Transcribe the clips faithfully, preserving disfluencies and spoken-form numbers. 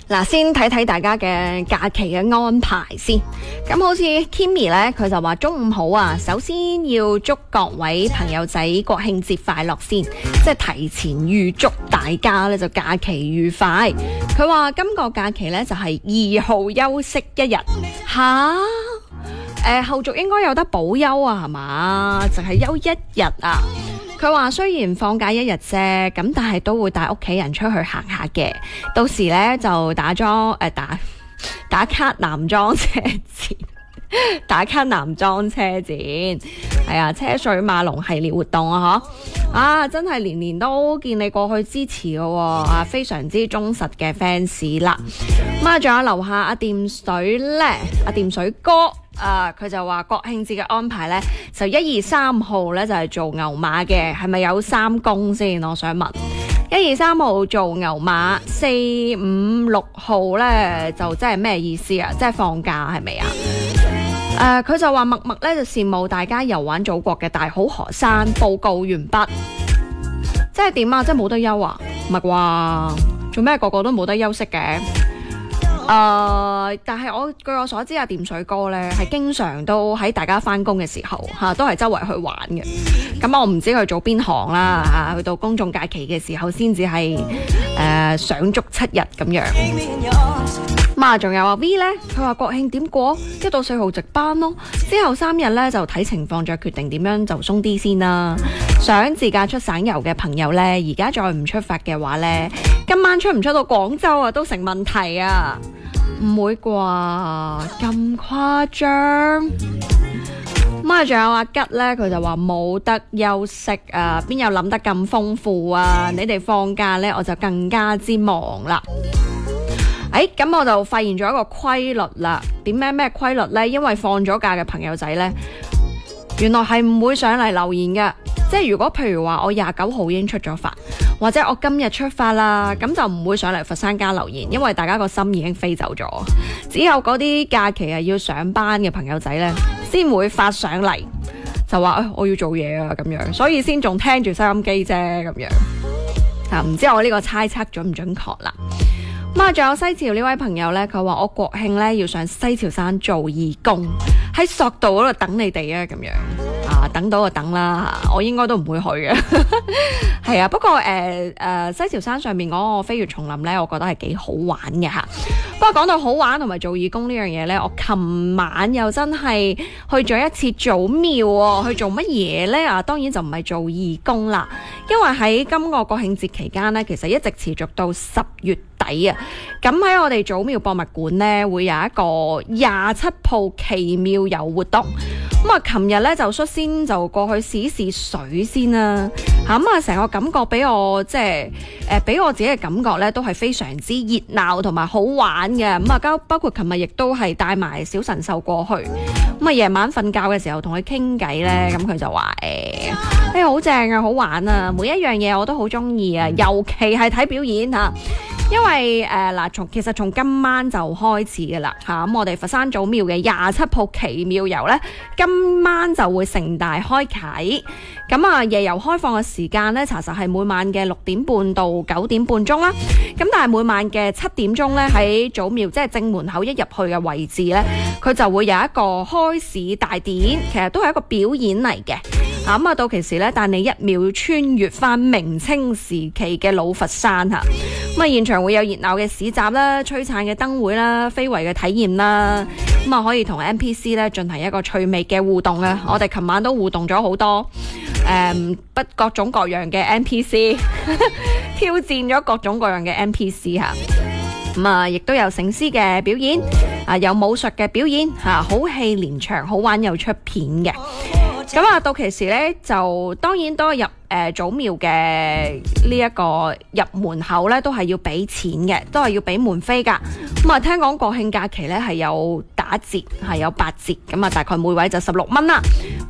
嗱，先睇睇大家嘅假期嘅安排先。咁好似 Kimmy 咧，佢就話中午好啊，首先要祝各位朋友仔國慶節快樂先，即係提前預祝大家咧就假期愉快。佢話今個假期咧就係二號休息一日，吓？誒、呃、後續應該有得補休啊，係嘛？淨係休一日啊？佢話雖然放假一日啫，咁但係都會帶屋企人出去行下嘅。到時咧就打裝誒、呃、打打卡男裝車展，打卡男裝車展係啊，車水馬龍系列活動啊，嗬啊，真係年年都見你過去支持嘅喎啊，非常之忠實嘅 fans 啦。咁啊，仲有樓下阿掂水咧，阿掂水哥。啊！佢、uh, 就話國慶節嘅安排呢，就一二三號呢，就係、是、做牛馬嘅，係咪有三公先？我想問，一二三號做牛馬，四五六號呢，就即係咩意思啊？即係放假係咪啊？誒、uh, 佢就話默默呢，就羨慕大家遊玩祖國嘅大好河山。報告完畢，即係點啊？即係冇得休啊？唔係啩？做咩個個都冇得休息嘅？誒、uh, 但係我據我所知啊，掂水哥咧係經常都喺大家翻工嘅時候嚇、啊，都係周圍去玩嘅。咁我唔知佢做邊行啦嚇、啊，去到公眾假期嘅時候先至係誒上足七日咁樣。咁啊，仲有阿 V 咧，佢話國慶點過？一到四號值班咯，之後三日咧就睇情況再決定點樣就鬆啲先啦。想自駕出省遊嘅朋友咧，而家再唔出發嘅話咧，今晚出唔出到廣州啊都成問題啊！唔會啩？咁誇張？咁啊，仲有阿吉呢，佢就話冇得休息啊，邊有諗得咁豐富啊？你哋放假呢，我就更加之忙啦。誒，咁我就發現咗一個規律啦。點咩咩規律呢？因為放咗假嘅朋友仔呢，原來係唔會上嚟留言嘅。即係如果譬如話我廿九號已經出咗發，或者我今日出發啦，咁就唔會上嚟佛山加留言，因為大家個心已經飛走咗。只有嗰啲假期啊要上班嘅朋友仔呢，先會發上嚟，就話誒、哎、我要做嘢啊咁樣，所以先仲聽住收音機啫咁樣。啊，唔知我呢個猜測準唔準確啦？咁啊，仲有西樵呢位朋友呢，佢話我國慶呢要上西樵山做義工，喺索道嗰度等你哋啊咁樣。啊，等到就等啦，我應該都唔會去嘅。係啊，不過誒誒、呃、西樵山上面嗰個飛越叢林呢，我覺得係幾好玩嘅嚇。不過講到好玩同埋做義工呢樣嘢呢，我琴晚又真係去咗一次祖廟喎，去做乜嘢呢？啊，當然就唔係做義工啦，因為喺今個國慶節期間呢，其實一直持續到十月底啊。咁喺我哋祖廟博物館呢，會有一個廿七鋪奇妙遊活動。咁啊，琴日咧就率先就過去試試水先啦，嚇咁啊，成個感覺俾我即係誒俾我自己嘅感覺咧，都係非常之熱鬧同埋好玩嘅。咁啊，包包括琴日亦都係帶埋小神獸過去。咁啊，夜晚瞓覺嘅時候同佢傾偈咧，咁佢就話誒誒好正啊，好玩啊，每一樣嘢我都好中意啊，尤其係睇表演嚇。因為誒嗱，從、呃、其實從今晚就開始嘅啦嚇，咁、啊、我哋佛山祖廟嘅廿七鋪奇妙遊咧，今晚就會盛大開啓。咁啊，夜遊開放嘅時間咧，查實係每晚嘅六點半到九點半鐘啦。咁但係每晚嘅七點鐘咧，喺祖廟即係正門口一入去嘅位置咧，佢就會有一個開市大典，其實都係一個表演嚟嘅。啊咁啊，到其時咧，帶你一秒穿越翻明清時期嘅老佛山嚇。咁啊，現場會有熱鬧嘅市集啦、璀璨嘅燈會啦、非遺嘅體驗啦。咁啊，可以同 N P C 咧進行一個趣味嘅互動啊！我哋琴晚都互動咗好多，誒不各種各樣嘅 N P C 挑戰咗各種各樣嘅 N P C 嚇。咁啊，亦都有醒獅嘅表演，啊有武術嘅表演嚇，好戲連場，好玩又出片嘅。咁啊，到期時咧就當然都係入誒祖廟嘅呢一個入門口咧，都係要俾錢嘅，都係要俾門飛噶。咁啊，聽講國慶假期咧係有打折，係有八折，咁啊大概每位就十六蚊啦。咁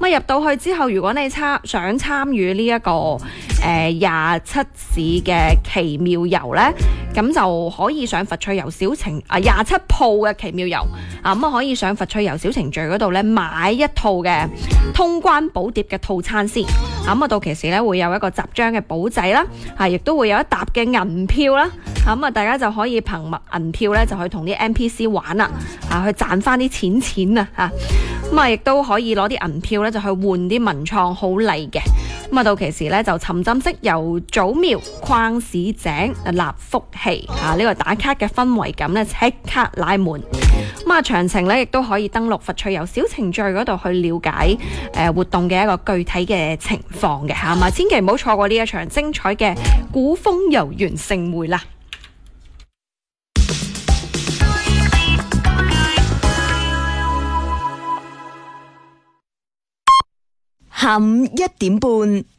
咁啊入到去之後，如果你參想參與呢一個誒廿七市嘅奇妙遊呢，咁就可以上佛趣遊小程啊廿七鋪嘅奇妙遊啊，咁啊可以上佛趣遊小程序嗰度呢買一套嘅通關寶碟嘅套餐先，咁啊到期時呢會有一個集章嘅簿仔啦，啊亦都會有一沓嘅銀票啦，咁啊大家就可以憑銀票呢就去同啲 N P C 玩啦，啊去賺翻啲錢錢啊嚇，咁啊亦都可以攞啲銀票呢就去換啲文創好禮嘅，咁啊到期時呢就沉浸式遊祖廟、逛市井、立福氣啊，呢個打卡嘅氛圍感呢即刻拉滿。咁啊詳情呢亦都可以登錄佛趣遊小程序嗰度去了解誒活動嘅一個具體嘅情況嘅嚇嘛，千祈唔好錯過呢一場精彩嘅古風遊園盛會啦！ 下午一點半。